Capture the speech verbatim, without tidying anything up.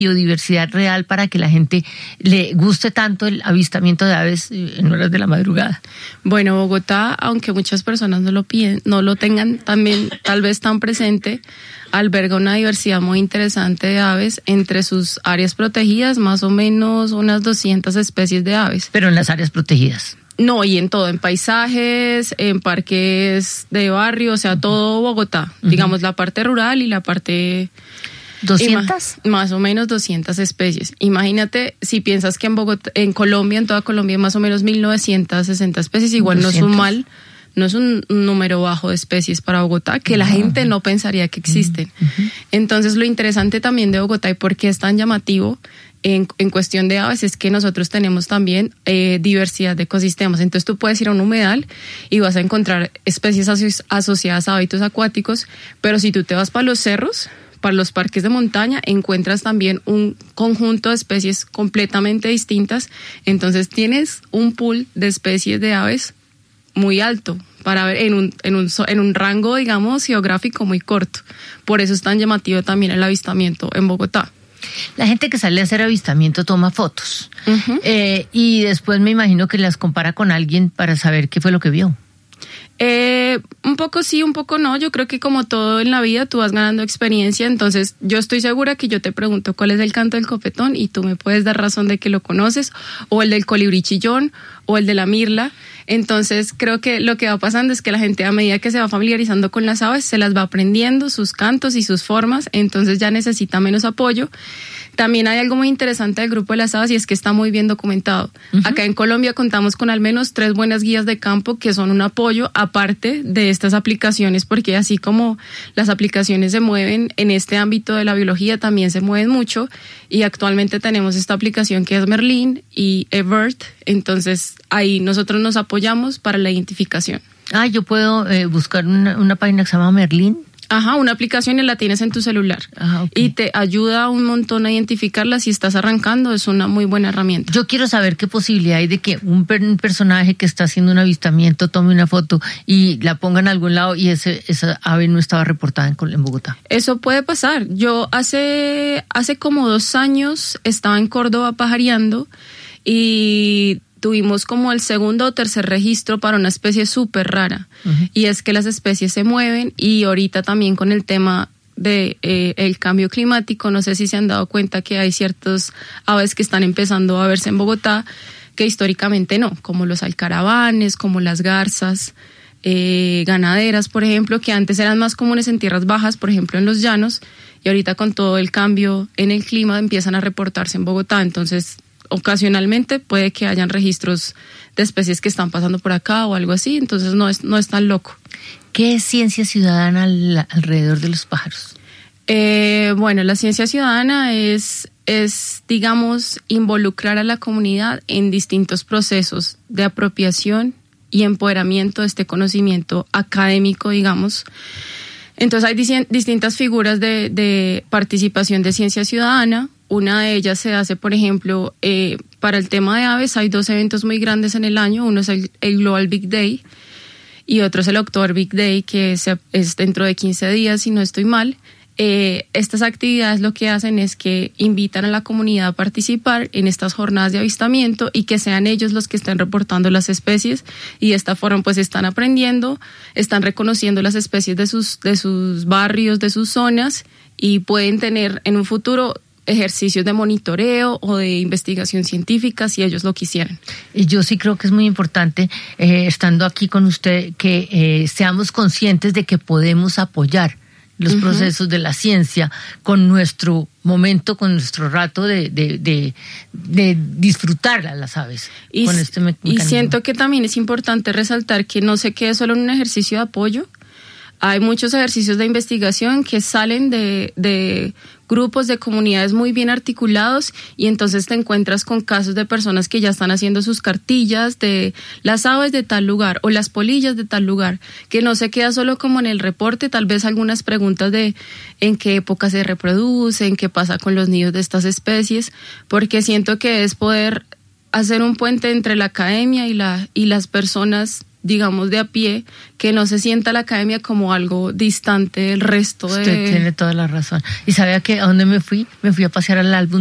biodiversidad real para que la gente le guste tanto el avistamiento de aves en horas de la madrugada? Bueno, Bogotá, aunque muchas personas no lo piden, no lo tengan también tal vez tan presente, alberga una diversidad muy interesante de aves. Entre sus áreas protegidas, más o menos unas doscientas especies de aves. Pero en las áreas protegidas. No, y en todo, en paisajes, en parques de barrio, o sea, todo Bogotá. Uh-huh. Digamos, la parte rural y la parte... ¿doscientas? Ima- más o menos doscientas especies. Imagínate, si piensas que en Bogotá, en Colombia, en toda Colombia, más o menos mil novecientas sesenta especies, igual doscientas. No es un mal... No es un número bajo de especies para Bogotá, que la gente no pensaría que existen. Uh-huh. Entonces, lo interesante también de Bogotá y por qué es tan llamativo en, en cuestión de aves es que nosotros tenemos también eh, diversidad de ecosistemas. Entonces, tú puedes ir a un humedal y vas a encontrar especies aso- asociadas a hábitos acuáticos, pero si tú te vas para los cerros, para los parques de montaña, encuentras también un conjunto de especies completamente distintas. Entonces, tienes un pool de especies de aves muy alto para ver en un, en un, en un rango, digamos, geográfico muy corto. Por eso es tan llamativo también el avistamiento en Bogotá. La gente que sale a hacer avistamiento toma fotos. Uh-huh. eh, y después me imagino que las compara con alguien para saber qué fue lo que vio. Eh, un poco sí, un poco no. Yo creo que como todo en la vida, tú vas ganando experiencia. Entonces, yo estoy segura que yo te pregunto cuál es el canto del copetón y tú me puedes dar razón de que lo conoces, o el del colibrí chillón, o el de la mirla. Entonces, creo que lo que va pasando es que la gente, a medida que se va familiarizando con las aves, se las va aprendiendo, sus cantos y sus formas. Entonces, ya necesita menos apoyo. También hay algo muy interesante del grupo de las aves y es que está muy bien documentado. Uh-huh. Acá en Colombia contamos con al menos tres buenas guías de campo que son un apoyo aparte de estas aplicaciones, porque así como las aplicaciones se mueven en este ámbito de la biología, también se mueven mucho, y actualmente tenemos esta aplicación que es Merlin y eBird. Entonces ahí nosotros nos apoyamos para la identificación. Ah, yo puedo eh, buscar una, una página que se llama Merlin. Ajá, una aplicación y la tienes en tu celular. Ah, okay. Y te ayuda un montón a identificarla si estás arrancando, es una muy buena herramienta. Yo quiero saber qué posibilidad hay de que un, per- un personaje que está haciendo un avistamiento tome una foto y la ponga en algún lado y ese, esa ave no estaba reportada en, en Bogotá. Eso puede pasar. Yo hace, hace como dos años estaba en Córdoba pajareando y tuvimos como el segundo o tercer registro para una especie súper rara. Uh-huh. Y es que las especies se mueven, y ahorita también con el tema de eh, el cambio climático, no sé si se han dado cuenta que hay ciertos aves que están empezando a verse en Bogotá que históricamente no, como los alcaravanes, como las garzas eh, ganaderas, por ejemplo, que antes eran más comunes en tierras bajas, por ejemplo en los llanos, y ahorita con todo el cambio en el clima empiezan a reportarse en Bogotá. Entonces, ocasionalmente puede que hayan registros de especies que están pasando por acá o algo así, entonces no es, no es tan loco. ¿Qué es ciencia ciudadana al, alrededor de los pájaros? Eh, bueno, la ciencia ciudadana es, es, digamos, involucrar a la comunidad en distintos procesos de apropiación y empoderamiento de este conocimiento académico, digamos. Entonces hay dic- distintas figuras de, de participación de ciencia ciudadana. Una de ellas se hace, por ejemplo, eh, para el tema de aves hay dos eventos muy grandes en el año. Uno es el, el Global Big Day y otro es el October Big Day, que es, es dentro de quince días, si no estoy mal. Eh, estas actividades lo que hacen es que invitan a la comunidad a participar en estas jornadas de avistamiento y que sean ellos los que estén reportando las especies, y de esta forma pues están aprendiendo, están reconociendo las especies de sus, de sus barrios, de sus zonas, y pueden tener en un futuro ejercicios de monitoreo o de investigación científica si ellos lo quisieran. Y yo sí creo que es muy importante, eh, estando aquí con usted, que eh, seamos conscientes de que podemos apoyar los uh-huh. procesos de la ciencia con nuestro momento, con nuestro rato de, de, de, de disfrutar a las aves. Y, con este me- y siento que también es importante resaltar que no se quede solo en un ejercicio de apoyo. Hay muchos ejercicios de investigación que salen de, de grupos, de comunidades muy bien articulados, y entonces te encuentras con casos de personas que ya están haciendo sus cartillas de las aves de tal lugar o las polillas de tal lugar, que no se queda solo como en el reporte, tal vez algunas preguntas de en qué época se reproducen, qué pasa con los nidos de estas especies, porque siento que es poder hacer un puente entre la academia y, la, y las personas digamos, de a pie, que no se sienta la academia como algo distante del resto. Usted de... tiene toda la razón. ¿Y sabe a qué? ¿A dónde me fui? Me fui a pasear al álbum